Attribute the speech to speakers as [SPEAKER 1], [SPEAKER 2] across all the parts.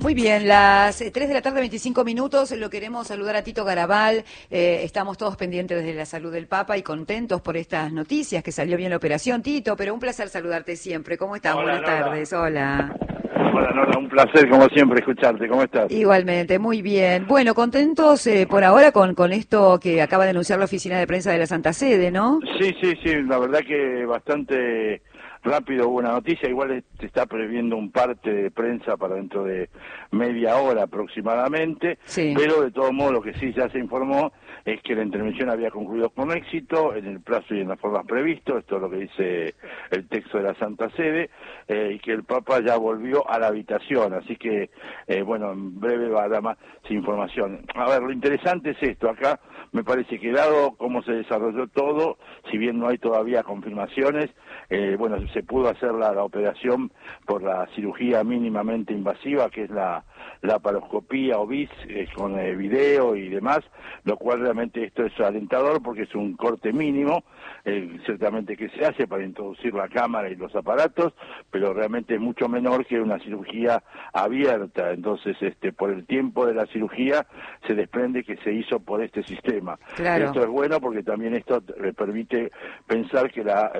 [SPEAKER 1] Muy bien, las 3 de la tarde, 25 minutos, lo queremos saludar a Tito Garabal. Estamos todos pendientes de la salud del Papa y contentos por estas noticias, que salió bien la operación. Tito, pero un placer saludarte siempre. ¿Cómo estás?
[SPEAKER 2] Hola,
[SPEAKER 1] Buenas tardes, hola.
[SPEAKER 2] Hola Nora, un placer como siempre escucharte. ¿Cómo estás?
[SPEAKER 1] Igualmente, muy bien. Bueno, contentos por ahora con esto que acaba de anunciar la Oficina de Prensa de la Santa Sede, ¿no?
[SPEAKER 2] Sí, la verdad que bastante rápido hubo una noticia. Igual se está previendo un parte de prensa para dentro de media hora aproximadamente,
[SPEAKER 1] Sí.
[SPEAKER 2] pero de todo modo lo que sí ya se informó es que la intervención había concluido con éxito en el plazo y en las formas previstos. Esto es lo que dice el texto de la Santa Sede, y que el Papa ya volvió a la habitación, así que bueno, en breve va a dar más información. A ver, lo interesante es esto. Acá me parece que dado cómo se desarrolló todo, si bien no hay todavía confirmaciones, bueno, se pudo hacer la operación por la cirugía mínimamente invasiva, que es la laparoscopía o BIS, con video y demás, lo cual realmente esto es alentador porque es un corte mínimo, ciertamente que se hace para introducir la cámara y los aparatos, pero realmente es mucho menor que una cirugía abierta. Entonces, por el tiempo de la cirugía se desprende que se hizo por este sistema.
[SPEAKER 1] Claro.
[SPEAKER 2] Esto es bueno porque también esto le permite pensar que la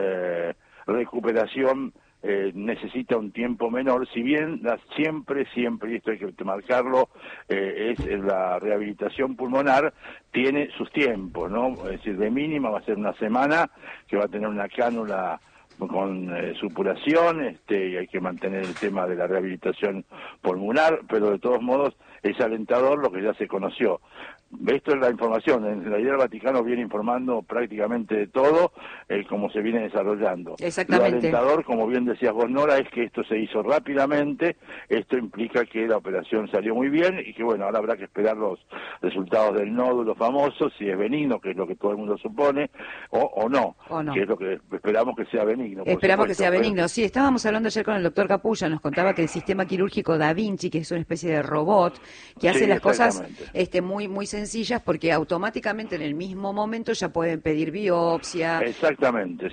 [SPEAKER 2] recuperación necesita un tiempo menor, si bien siempre, y esto hay que marcarlo, es la rehabilitación pulmonar, tiene sus tiempos, ¿no? Es decir, de mínima va a ser una semana, que va a tener una cánula con supuración, y hay que mantener el tema de la rehabilitación pulmonar, pero de todos modos es alentador lo que ya se conoció. Esto es la información. En realidad el Vaticano viene informando prácticamente de todo, como se viene desarrollando.
[SPEAKER 1] Exactamente.
[SPEAKER 2] Lo alentador, como bien decías vos, Nora, es que esto se hizo rápidamente. Esto implica que la operación salió muy bien y que, bueno, ahora habrá que esperar los resultados del nódulo famoso, si es benigno, que es lo que todo el mundo supone, o no, que es lo que esperamos que sea benigno.
[SPEAKER 1] Esperamos que sea benigno. Sí, estábamos hablando ayer con el doctor Capulla, nos contaba que el sistema quirúrgico Da Vinci, que es una especie de robot, que hace las cosas muy sencillas, porque automáticamente en el mismo momento ya pueden pedir biopsia.
[SPEAKER 2] Exactamente,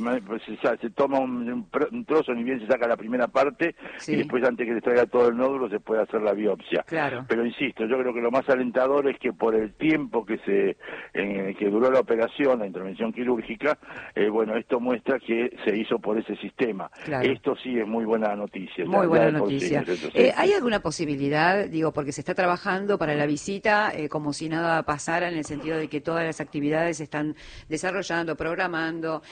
[SPEAKER 2] se toma un trozo, ni bien se saca la primera parte, y después antes que le traiga todo el nódulo se puede hacer la biopsia.
[SPEAKER 1] Claro.
[SPEAKER 2] Pero insisto, yo creo que lo más alentador es que por el tiempo que duró la operación, la intervención quirúrgica, bueno, esto muestra que se hizo por ese sistema.
[SPEAKER 1] Claro.
[SPEAKER 2] Esto sí es muy buena noticia.
[SPEAKER 1] Muy buena noticia. ¿Hay alguna posibilidad, digo, porque se está trabajando para la visita como si nada pasara, en el sentido de que todas las actividades se están desarrollando, programando,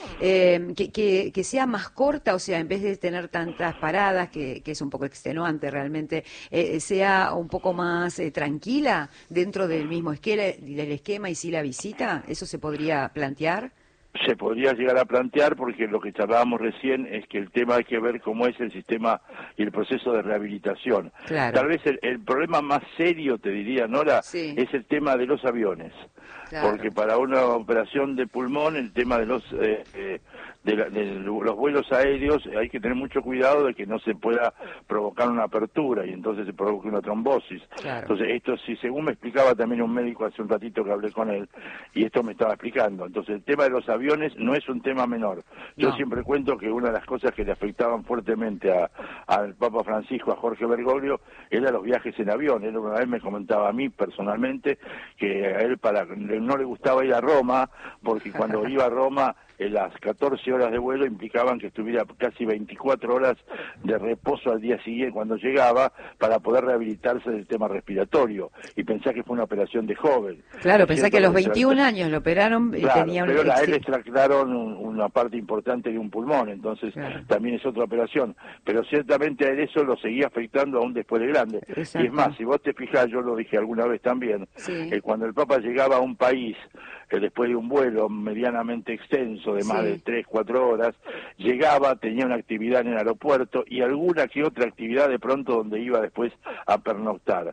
[SPEAKER 1] que sea más corta, o sea, en vez de tener tantas paradas, que es un poco extenuante realmente, sea un poco más tranquila dentro del mismo esquema y sí la visita? ¿Eso se podría plantear?
[SPEAKER 2] Se podría llegar a plantear, porque lo que charlábamos recién es que el tema hay que ver cómo es el sistema y el proceso de rehabilitación.
[SPEAKER 1] Claro.
[SPEAKER 2] Tal vez el problema más serio, te diría, Nora, es el tema de los aviones. Claro. Porque para una operación de pulmón, el tema de los vuelos aéreos, hay que tener mucho cuidado de que no se pueda provocar una apertura y entonces se provoque una trombosis.
[SPEAKER 1] Claro.
[SPEAKER 2] Entonces, esto sí, según me explicaba también un médico hace un ratito que hablé con él, y esto me estaba explicando. Entonces, el tema de los aviones no es un tema menor. Yo siempre cuento que una de las cosas que le afectaban fuertemente al Papa Francisco, a Jorge Bergoglio, era los viajes en avión. Él una vez me comentaba a mí personalmente que a él no le gustaba ir a Roma, porque cuando iba a Roma las 14 horas de vuelo implicaban que estuviera casi 24 horas de reposo al día siguiente cuando llegaba, para poder rehabilitarse del tema respiratorio, y pensá que fue una operación de joven.
[SPEAKER 1] Claro, pensá que a los 21 años lo operaron y tenía
[SPEAKER 2] pero a él le extractaron una parte importante de un pulmón, entonces también es otra operación, pero ciertamente a él eso lo seguía afectando aún después de grande. Y es más, si vos te fijás, yo lo dije alguna vez también, cuando el Papa llegaba a un país, después de un vuelo medianamente extenso de más de 3, 4 horas, llegaba, tenía una actividad en el aeropuerto y alguna que otra actividad de pronto donde iba después a pernoctar.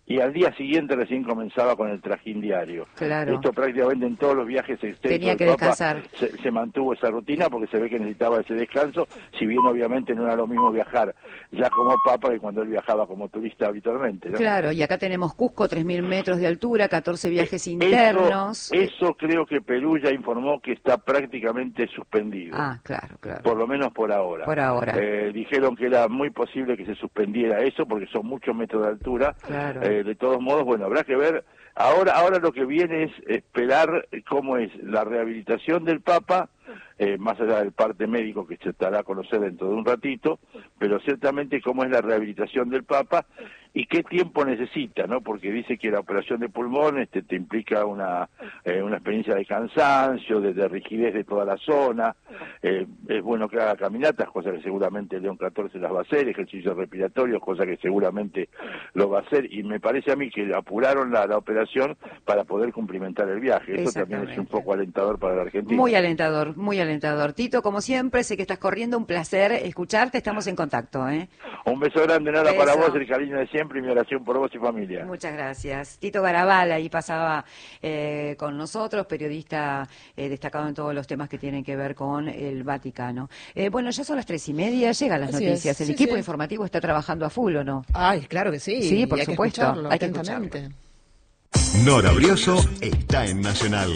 [SPEAKER 2] y al día siguiente recién comenzaba con el trajín diario.
[SPEAKER 1] Claro.
[SPEAKER 2] Esto prácticamente en todos los viajes extensos
[SPEAKER 1] tenía que
[SPEAKER 2] del Papa
[SPEAKER 1] descansar.
[SPEAKER 2] se mantuvo esa rutina porque se ve que necesitaba ese descanso, si bien obviamente no era lo mismo viajar ya como Papa que cuando él viajaba como turista habitualmente, ¿no?
[SPEAKER 1] Claro, y acá tenemos Cusco, 3.000 metros de altura, 14 viajes internos.
[SPEAKER 2] Eso creo que Perú ya informó que está prácticamente suspendido.
[SPEAKER 1] Ah, claro.
[SPEAKER 2] Por lo menos por ahora.
[SPEAKER 1] Por ahora.
[SPEAKER 2] Dijeron que era muy posible que se suspendiera eso porque son muchos metros de altura.
[SPEAKER 1] Claro.
[SPEAKER 2] De todos modos, bueno, habrá que ver. Ahora lo que viene es esperar cómo es la rehabilitación del Papa, más allá del parte médico que se estará a conocer dentro de un ratito, pero ciertamente cómo es la rehabilitación del Papa y qué tiempo necesita, ¿no? Porque dice que la operación de pulmón te implica una experiencia de cansancio, de rigidez de toda la zona. Es bueno que haga caminatas, cosa que seguramente León XIV las va a hacer, ejercicios respiratorios, cosa que seguramente lo va a hacer, y me parece a mí que apuraron la operación para poder cumplimentar el viaje. Eso también es un poco alentador para la Argentina.
[SPEAKER 1] Muy alentador, muy alentador. Tito, como siempre, sé que estás corriendo, un placer escucharte, estamos en contacto, ¿eh?
[SPEAKER 2] Un beso grande, Nora, para vos, el cariño de siempre y mi oración por vos y familia.
[SPEAKER 1] Muchas gracias. Tito Garabal ahí pasaba con nosotros, periodista destacado en todos los temas que tienen que ver con el Vaticano. Bueno, ya son las 3:30, llegan las noticias. El equipo informativo está trabajando a full, ¿o no?
[SPEAKER 3] Ay, claro que sí.
[SPEAKER 1] Sí, por supuesto. Hay que escucharlo.
[SPEAKER 4] Nora Brioso está en Nacional.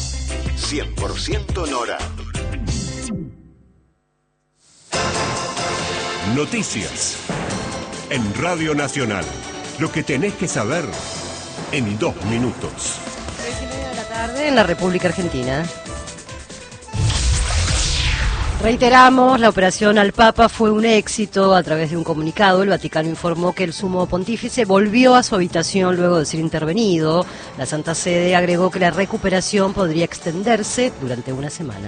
[SPEAKER 4] 100% Nora.
[SPEAKER 5] Noticias en Radio Nacional. Lo que tenés que saber en 2 minutos.
[SPEAKER 3] 3:30 de la tarde en la República Argentina. Reiteramos, la operación al Papa fue un éxito. A través de un comunicado, el Vaticano informó que el sumo pontífice volvió a su habitación luego de ser intervenido. La Santa Sede agregó que la recuperación podría extenderse durante una semana.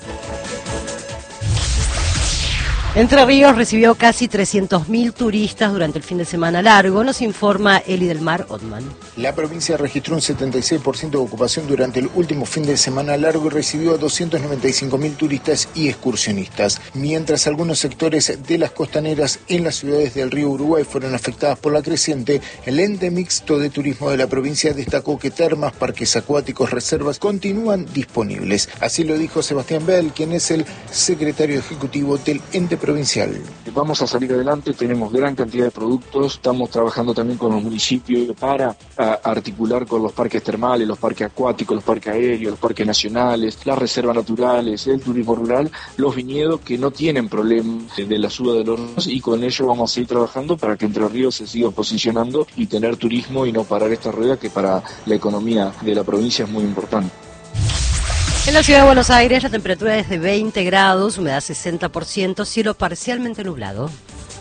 [SPEAKER 3] Entre Ríos recibió casi 300.000 turistas durante el fin de semana largo, nos informa Eli del Mar Otman.
[SPEAKER 6] La provincia registró un 76% de ocupación durante el último fin de semana largo y recibió a 295.000 turistas y excursionistas, mientras algunos sectores de las costaneras en las ciudades del río Uruguay fueron afectadas por la creciente. El ente mixto de turismo de la provincia destacó que termas, parques acuáticos, reservas continúan disponibles. Así lo dijo Sebastián Bell, quien es el secretario ejecutivo del ente provincial.
[SPEAKER 7] Vamos a salir adelante, tenemos gran cantidad de productos, estamos trabajando también con los municipios para articular con los parques termales, los parques acuáticos, los parques aéreos, los parques nacionales, las reservas naturales, el turismo rural, los viñedos que no tienen problema de la suba de los ríos, y con ello vamos a seguir trabajando para que Entre Ríos se siga posicionando y tener turismo y no parar esta rueda que para la economía de la provincia es muy importante.
[SPEAKER 3] En la ciudad de Buenos Aires la temperatura es de 20 grados, humedad 60%, cielo parcialmente nublado.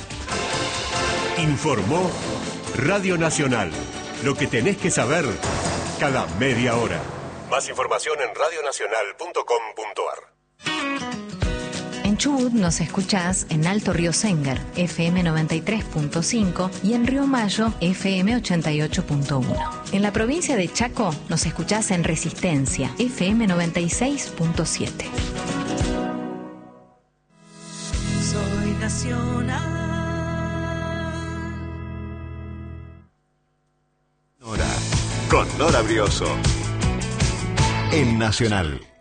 [SPEAKER 5] Informó Radio Nacional. Lo que tenés que saber cada media hora. Más información en radionacional.com.ar.
[SPEAKER 8] En Chubut nos escuchás en Alto Río Sénger, FM 93.5 y en Río Mayo, FM 88.1. En la provincia de Chaco nos escuchás en Resistencia, FM 96.7.
[SPEAKER 9] Soy nacional.
[SPEAKER 4] Nora, con Nora Brioso en Nacional.